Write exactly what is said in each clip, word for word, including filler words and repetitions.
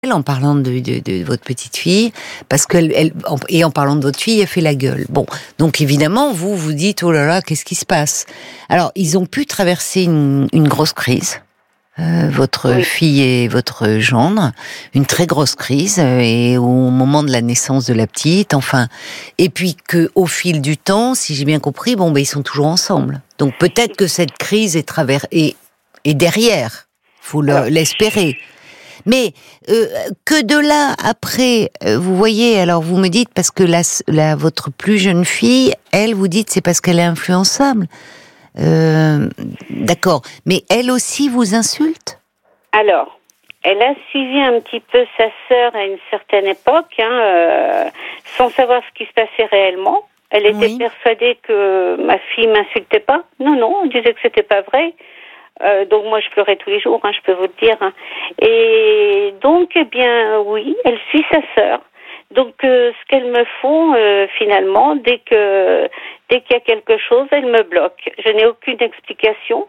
en parlant de, de, de votre petite fille, parce qu'elle, elle, en, et en parlant de votre fille, elle fait la gueule. Bon, donc évidemment, vous vous dites, oh là là, qu'est-ce qui se passe? Alors, ils ont pu traverser une, une grosse crise, euh, votre oui. fille et votre gendre, une très grosse crise, et au moment de la naissance de la petite, enfin, et puis que au fil du temps, si j'ai bien compris, bon, ben ils sont toujours ensemble. Donc peut-être que cette crise est travers est, est derrière, faut le, l'espérer. Mais euh, que de là, après, euh, vous voyez, alors vous me dites, parce que la, la, votre plus jeune fille, elle, vous dites, c'est parce qu'elle est influençable. Euh, d'accord. Mais elle aussi vous insulte ? Alors, elle a suivi un petit peu sa sœur à une certaine époque, hein, euh, sans savoir ce qui se passait réellement. Elle était oui. persuadée que ma fille m'insultait pas. Non, non, elle disait que c'était pas vrai. Euh, donc moi je pleurais tous les jours, hein, je peux vous le dire. Hein. Et donc eh bien oui, elle suit sa sœur. Donc euh, ce qu'elles me font euh, finalement, dès que dès qu'il y a quelque chose, elles me bloquent. Je n'ai aucune explication.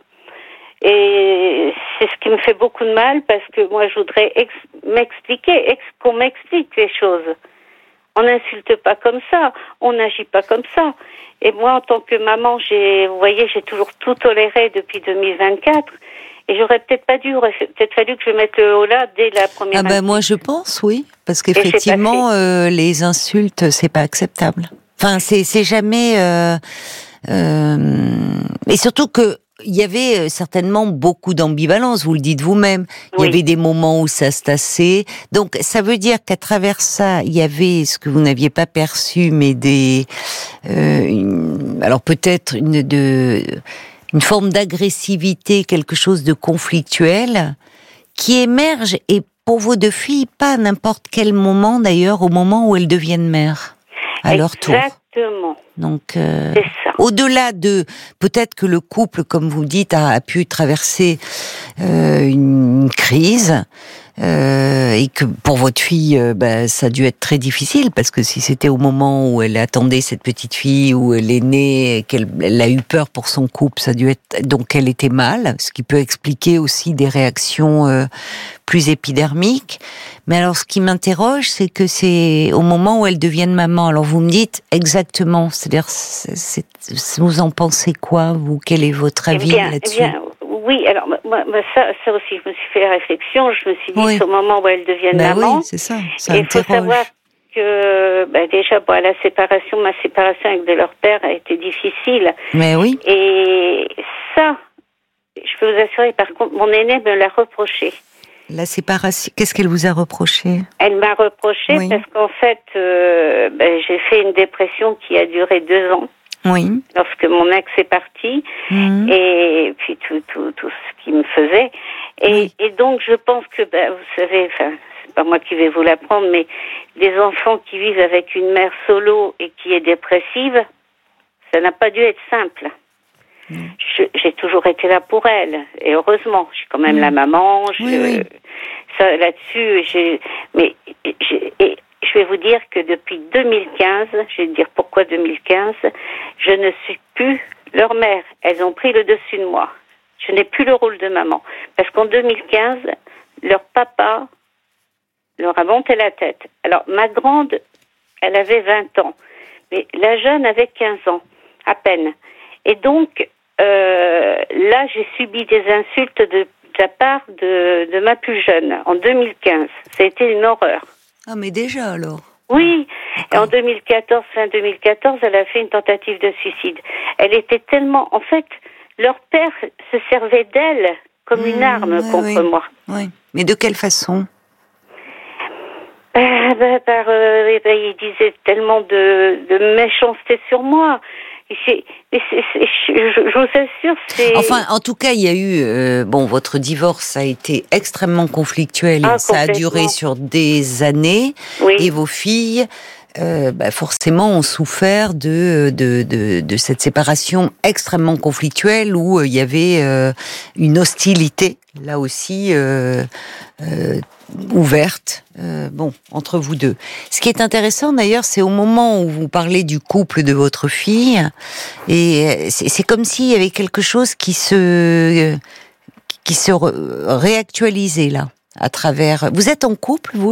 Et c'est ce qui me fait beaucoup de mal parce que moi je voudrais ex- m'expliquer, ex- qu'on m'explique les choses. On n'insulte pas comme ça, on n'agit pas comme ça. Et moi, en tant que maman, j'ai, vous voyez, j'ai toujours tout toléré depuis deux mille vingt-quatre. Et j'aurais peut-être pas dû, il aurait peut-être fallu que je mette le haut là dès la première. Ah ben bah moi, je pense, oui, parce qu'effectivement, euh, les insultes, c'est pas acceptable. Enfin, c'est c'est jamais. Euh, euh, et surtout que. Il y avait certainement beaucoup d'ambivalence, vous le dites vous-même. Il oui. y avait des moments où ça se tassait. Donc, ça veut dire qu'à travers ça, il y avait ce que vous n'aviez pas perçu, mais des, euh, une, alors peut-être une de, une forme d'agressivité, quelque chose de conflictuel, qui émerge. Et pour vos deux filles, pas à n'importe quel moment d'ailleurs, au moment où elles deviennent mères, à leur tour. Exactement. Donc, euh, au-delà de peut-être que le couple, comme vous dites, a, a pu traverser euh, une crise euh, et que pour votre fille, euh, bah, ça a dû être très difficile parce que si c'était au moment où elle attendait cette petite fille, où elle est née, et qu'elle elle a eu peur pour son couple, ça a dû être donc elle était mal, ce qui peut expliquer aussi des réactions euh, plus épidermiques. Mais alors, ce qui m'interroge, c'est que c'est au moment où elles deviennent maman. Alors, vous me dites exactement, c'est-à-dire, c'est, c'est, vous en pensez quoi, vous? Quel est votre avis eh bien, là-dessus? Eh bien, oui, alors, moi, moi, ça, ça aussi, je me suis fait la réflexion. Je me suis dit, oui. c'est au moment où elles deviennent ben maman. Oui, c'est ça, ça et il faut savoir que, ben, déjà, bon, la séparation, ma séparation avec de leur père a été difficile. Mais oui. Et ça, je peux vous assurer, par contre, mon aînée me l'a reproché. La séparation, qu'est-ce qu'elle vous a reproché? Elle m'a reproché oui. parce qu'en fait, euh, ben, j'ai fait une dépression qui a duré deux ans. Oui. Lorsque mon ex est parti, mmh. et puis tout, tout, tout ce qu'il me faisait. Et, oui. et donc, je pense que, ben, vous savez, enfin, c'est pas moi qui vais vous l'apprendre, mais des enfants qui vivent avec une mère solo et qui est dépressive, ça n'a pas dû être simple. Je, j'ai toujours été là pour elle, et heureusement, je suis quand même mmh. la maman. Je, oui, oui. Ça, là-dessus, j'ai, mais j'ai, et je vais vous dire que depuis deux mille quinze, je vais dire pourquoi deux mille quinze, je ne suis plus leur mère. Elles ont pris le dessus de moi. Je n'ai plus le rôle de maman, parce qu'en deux mille quinze, leur papa leur a monté la tête. Alors ma grande, elle avait vingt ans, mais la jeune avait quinze ans, à peine. Et donc Euh, là, j'ai subi des insultes de, de la part de, de ma plus jeune, en deux mille quinze. Ça a été une horreur. Ah, mais déjà, alors? Oui. Et en deux mille quatorze, fin deux mille quatorze, elle a fait une tentative de suicide. Elle était tellement... En fait, leur père se servait d'elle comme mmh, une arme oui, contre oui. moi. Oui. Mais de quelle façon? bah, bah, par, euh, bah, il disait tellement de, de méchanceté sur moi. C'est, c'est, c'est, je, je vous assure, c'est... Enfin, en tout cas, il y a eu... Euh, bon, votre divorce a été extrêmement conflictuel. Ah, ça a duré sur des années. Oui. Et vos filles, euh, bah, forcément, ont souffert de, de, de, de cette séparation extrêmement conflictuelle où euh, il y avait euh, une hostilité, là aussi... Euh, euh, ouverte, euh, bon, entre vous deux. Ce qui est intéressant d'ailleurs, c'est au moment où vous parlez du couple de votre fille, et c'est, c'est comme s'il y avait quelque chose qui se, qui se réactualisait là. à travers. Vous êtes en couple, vous?